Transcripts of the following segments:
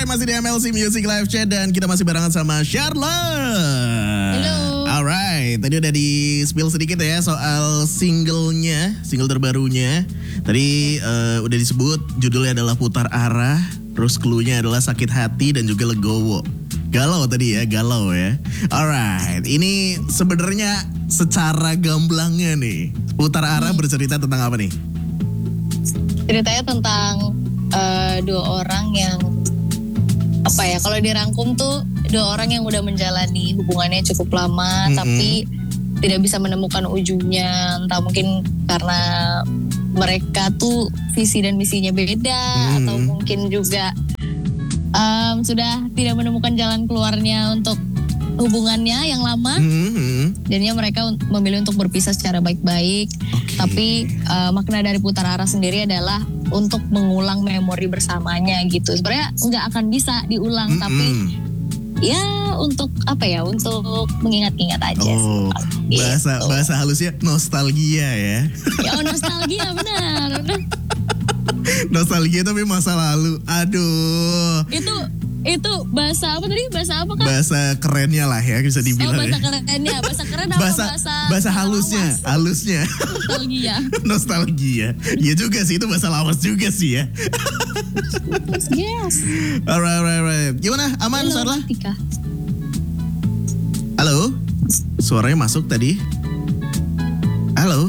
Alright, masih di MLC Music Live Chat dan kita masih barengan sama Charlotte. Halo. Alright, tadi udah di spill sedikit ya soal single terbarunya. Tadi udah disebut judulnya adalah Putar Arah, terus clue-nya adalah Sakit Hati dan juga Legowo. Galau tadi ya, galau ya. Alright, ini sebenarnya secara gamblangnya nih, Putar Arah bercerita tentang apa nih? Ceritanya tentang dua orang yang kalau dirangkum tuh dua orang yang udah menjalani hubungannya cukup lama tapi tidak bisa menemukan ujungnya, entah mungkin karena mereka tuh visi dan misinya beda atau mungkin juga sudah tidak menemukan jalan keluarnya untuk hubungannya yang lama. Jadinya mereka memilih untuk berpisah secara baik-baik. Tapi makna dari Putar Arah sendiri adalah untuk mengulang memori bersamanya gitu. Sebenarnya nggak akan bisa diulang, tapi ya untuk untuk mengingat-ingat aja. Bahasa halusnya nostalgia ya. Ya nostalgia benar. Nostalgia tapi masa lalu. Aduh. Itu bahasa apa tadi? Bahasa apa kan? Bahasa kerennya lah ya, bisa dibilang. Bahasa kerennya. Bahasa keren apa bahasa halusnya? Halusnya. Nostalgia. Nostalgia. Iya juga sih, itu bahasa lawas juga sih ya. Yes. Alright. Gimana? Aman, Sarla? Tika. Halo? Suaranya masuk tadi? Halo?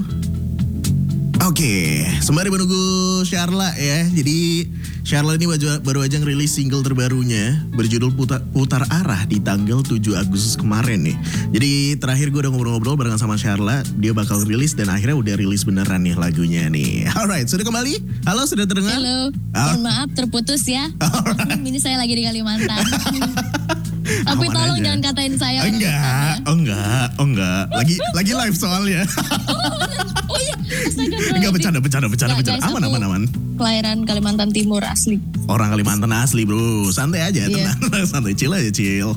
Oke, sembari menunggu Charla ya. Jadi Charla ini baru aja ngerilis single terbarunya berjudul Putar Arah di tanggal 7 Agustus kemarin nih. Jadi terakhir gue udah ngobrol-ngobrol barengan sama Charla, dia bakal rilis dan akhirnya udah rilis beneran nih lagunya nih. Alright, sudah kembali? Halo, sudah terdengar? Halo, mohon maaf terputus ya. Ini saya lagi di Kalimantan. Tapi tolong jangan katain saya. Enggak. Lagi live soalnya. Oh iya, astaga. Enggak, bercanda. Aman. Kelahiran Kalimantan Timur asli. Orang Kalimantan asli bro, santai aja, tenang. Santai, chill aja.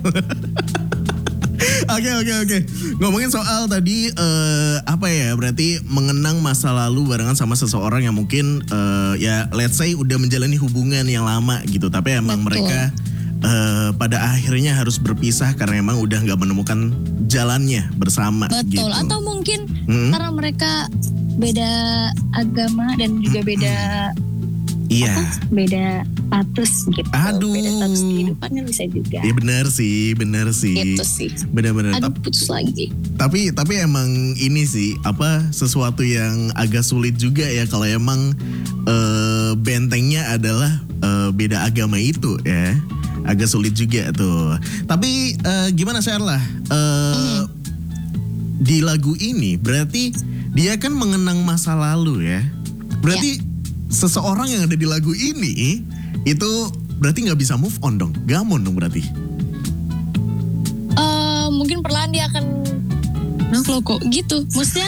Oke. Ngomongin soal tadi berarti mengenang masa lalu barengan sama seseorang yang mungkin let's say udah menjalani hubungan yang lama gitu, tapi emang mereka pada akhirnya harus berpisah karena emang udah nggak menemukan jalannya bersama. Betul. Gitu. Atau mungkin karena mereka beda agama dan juga beda beda status gitu. Aduh. Beda status kehidupan kan bisa juga. Iya benar sih. Gitu sih. Benar. Aduh, putus lagi. Tapi emang ini sih sesuatu yang agak sulit juga ya kalau emang bentengnya adalah beda agama itu ya. Agak sulit juga tuh. Tapi gimana Charla? Di lagu ini berarti dia kan mengenang masa lalu ya. Berarti seseorang yang ada di lagu ini itu berarti nggak bisa move on dong. Gamon dong berarti. Mungkin perlahan dia akan kok gitu. Maksudnya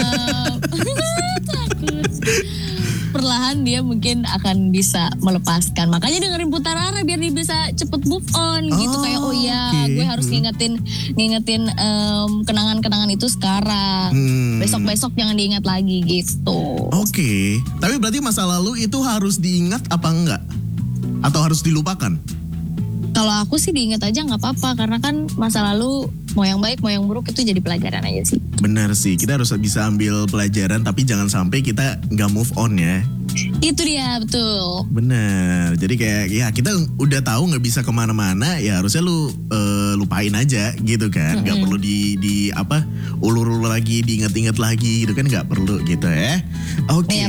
takut. Perlahan dia mungkin akan bisa melepaskan. Makanya dengerin Putar Arah biar dia bisa cepet move on gitu. Kayak gue harus ngingetin kenangan-kenangan itu sekarang. Besok-besok jangan diingat lagi gitu. Oke. Tapi berarti masa lalu itu harus diingat apa enggak? Atau harus dilupakan? Kalau aku sih diingat aja nggak apa-apa, karena kan masa lalu mau yang baik mau yang buruk itu jadi pelajaran aja sih. Benar sih, kita harus bisa ambil pelajaran tapi jangan sampai kita nggak move on ya. Itu dia, betul. Benar, jadi kayak ya kita udah tahu nggak bisa kemana-mana, ya harusnya lu lupain aja gitu kan. Nggak perlu di ulur-ulur lagi, diingat-ingat lagi gitu kan, nggak perlu gitu ya. Oke.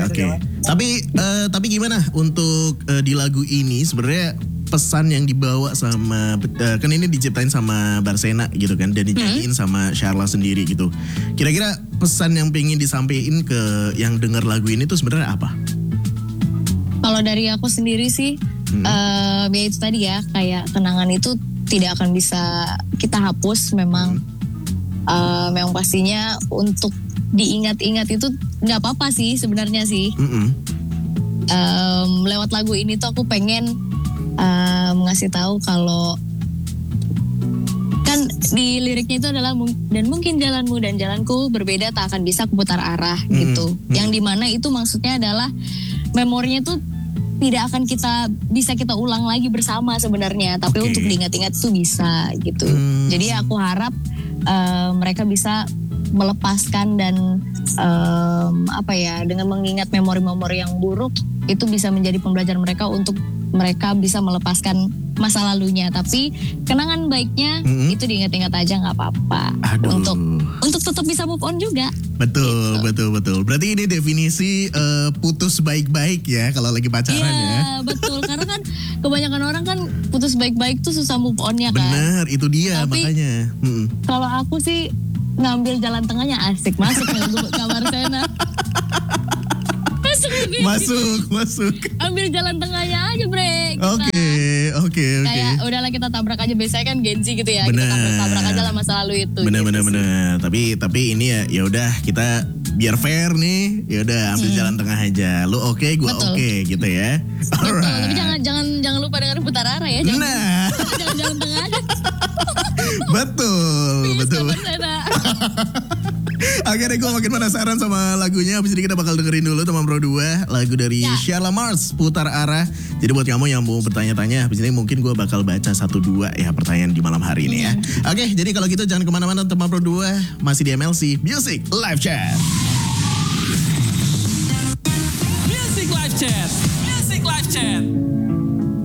Tapi gimana untuk di lagu ini sebenarnya pesan yang dibawa sama kan ini diciptain sama Barsena gitu kan dan dinyanyiin sama Charla sendiri gitu. Kira-kira pesan yang pengen disampaikan ke yang dengar lagu ini tuh sebenarnya apa? Kalau dari aku sendiri sih ya itu tadi ya, kayak kenangan itu tidak akan bisa kita hapus memang. Memang pastinya untuk diingat-ingat itu nggak apa-apa sih sebenarnya sih. Lewat lagu ini tuh aku pengen ngasih tahu kalau kan di liriknya itu adalah dan mungkin jalanmu dan jalanku berbeda tak akan bisa kuputar arah gitu. Yang dimana itu maksudnya adalah memorinya tuh tidak akan kita ulang lagi bersama sebenarnya, tapi Oke. untuk diingat-ingat itu bisa gitu. Jadi aku harap mereka bisa melepaskan dan dengan mengingat memori-memori yang buruk itu bisa menjadi pembelajaran mereka untuk mereka bisa melepaskan masa lalunya. Tapi kenangan baiknya itu diingat-ingat aja nggak apa-apa. Aduh. Untuk tetap bisa move on juga. Betul, betul. Berarti ini definisi putus baik-baik ya kalau lagi pacaran ya. Iya betul, karena kan kebanyakan orang kan putus baik-baik tuh susah move on-nya kan. Bener, itu dia Tapi- makanya. Kalau aku sih ngambil jalan tengahnya asik, masuk ke kamar Sena. Masuk. Ambil jalan tengahnya aja bre. Oke. Kayak udahlah kita tabrak aja, biasanya kan Gen Z gitu ya. Bener. Kita tabrak aja lah masa lalu itu. Bener. gitu sih. Tapi ini ya udah kita biar fair nih. Ya udah ambil jalan tengah aja. Lu oke, gua Betul. oke gitu ya. Betul, tapi Alright. jangan lupa dengan putar arah ya. Jangan, Nah, jangan jalan tengah aja. betul. Sama Sena. Akhirnya gue makin penasaran sama lagunya. Abis ini kita bakal dengerin dulu teman Pro 2. Lagu dari Ya. Sheila Mars, Putar Arah. Jadi buat kamu yang mau bertanya-tanya, abis ini mungkin gue bakal baca 1-2 ya pertanyaan di malam hari ini ya. Oke, jadi kalau gitu jangan kemana-mana teman Pro 2. Masih di MLC Music Live Chat. Music Live Chat.